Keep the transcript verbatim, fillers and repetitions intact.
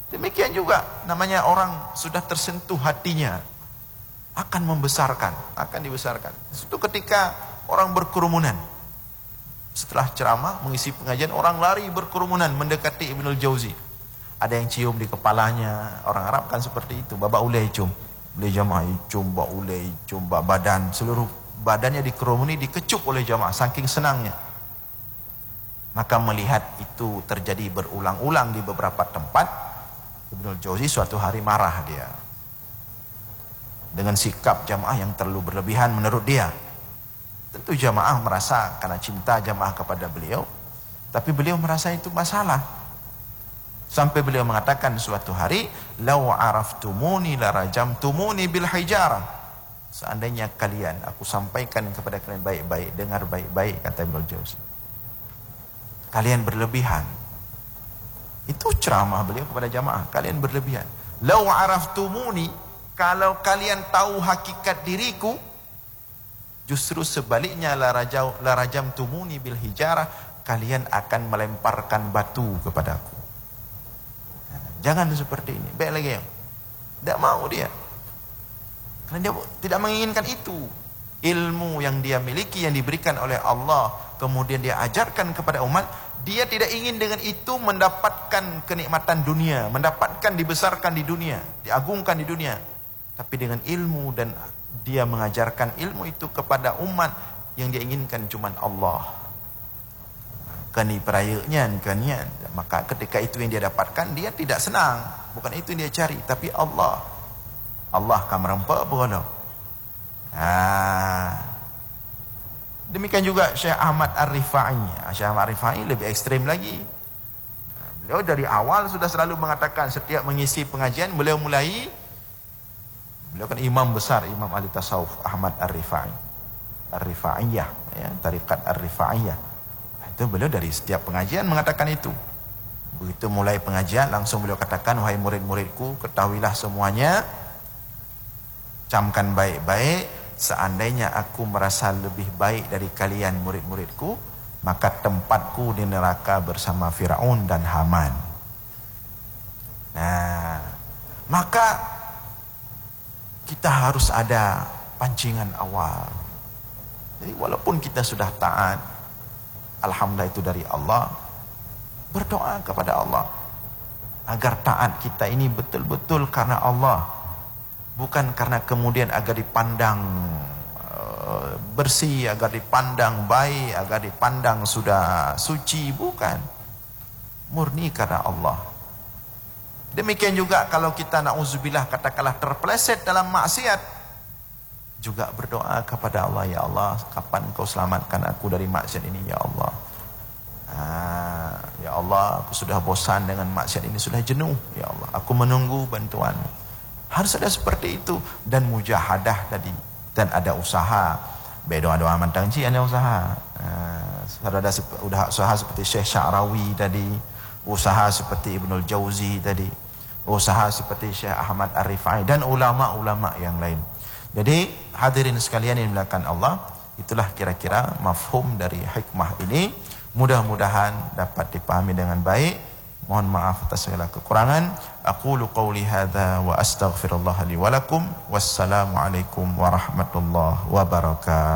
Demikian juga namanya orang sudah tersentuh hatinya akan membesarkan, akan dibesarkan. Itu ketika orang berkerumunan. Setelah ceramah mengisi pengajian, orang lari berkerumunan mendekati Ibnul Jauzi. Ada yang cium di kepalanya, orang Arab kan seperti itu. Baba ulai cium, boleh jamaah cium, baba ulai cium, baba badan, seluruh badannya dikerumuni, dikecup oleh jamaah saking senangnya. Maka melihat itu terjadi berulang-ulang di beberapa tempat, Ibnul Jauzi suatu hari marah dia dengan sikap jamaah yang terlalu berlebihan menurut dia. Tentu jamaah merasa karena cinta jamaah kepada beliau, tapi beliau merasa itu masalah. Sampai beliau mengatakan suatu hari, "Lau araftumuni la rajamtumuni bil hijarah." Seandainya kalian, aku sampaikan kepada kalian baik-baik, dengar baik-baik, kata Ibnul Jauzi. Kalian berlebihan. Itu ceramah beliau kepada jamaah. Kalian berlebihan. Lau araftumuni, kalau kalian tahu hakikat diriku, justru sebaliknya la rajau la rajamtumuni bil hijarah, kalian akan melemparkan batu kepadaku. Jangan seperti ini. Baik lagi ya. Tidak mau dia. Karena dia tidak menginginkan itu. Ilmu yang dia miliki, yang diberikan oleh Allah, kemudian dia ajarkan kepada umat. Dia tidak ingin dengan itu mendapatkan kenikmatan dunia, mendapatkan dibesarkan di dunia, diagungkan di dunia. Tapi dengan ilmu, dan dia mengajarkan ilmu itu kepada umat, yang dia inginkan cuma Allah. Kani perayanya, kanian. Maka ketika itu yang dia dapatkan, dia tidak senang. Bukan itu yang dia cari, tapi Allah. Allah akan merempak bola. Ah. Demikian juga Syekh Ahmad Ar-Rifai. Syekh Ahmad Ar-Rifai lebih ekstrim lagi. Beliau dari awal sudah selalu mengatakan, setiap mengisi pengajian beliau mulai, beliau kan imam besar, imam ahli tasawuf, Ahmad Ar-Rifai, Ar-Rifaiyah, ya, tarikat Ar-Rifaiyah. Itu beliau dari setiap pengajian mengatakan itu. Begitu mulai pengajian langsung beliau katakan, wahai murid-muridku, ketahuilah semuanya, camkan baik-baik, seandainya aku merasa lebih baik dari kalian murid-muridku, maka tempatku di neraka bersama Firaun dan Haman. Nah, maka kita harus ada pancingan awal. Jadi walaupun kita sudah taat, alhamdulillah itu dari Allah, berdoa kepada Allah agar taat kita ini betul-betul karena Allah, bukan karena kemudian agar dipandang uh, bersih, agar dipandang baik, agar dipandang sudah suci, bukan. Murni karena Allah. Demikian juga kalau kita na'udzubillah katakanlah terpeleset dalam maksiat, juga berdoa kepada Allah, ya Allah, kapan Engkau selamatkan aku dari maksiat ini, ya Allah. Ah, ya Allah, aku sudah bosan dengan maksiat ini, sudah jenuh, ya Allah, aku menunggu bantuan. Harus ada seperti itu, dan mujahadah tadi, dan ada usaha. Bedoa-doa mantangci ada usaha. Uh, ada udah usaha seperti Syekh Sya'rawi tadi, usaha seperti Ibnul Jauzi tadi, usaha seperti Syekh Ahmad Ar-Rifai dan ulama-ulama yang lain. Jadi hadirin sekalian yang dimuliakan Allah, itulah kira-kira mafhum dari hikmah ini. Mudah-mudahan dapat dipahami dengan baik. Mohon maaf atas segala kekurangan. Aqulu qawli hadza wa astaghfirullah li wa lakum. Wassalamu alaikum warahmatullahi wabarakatuh.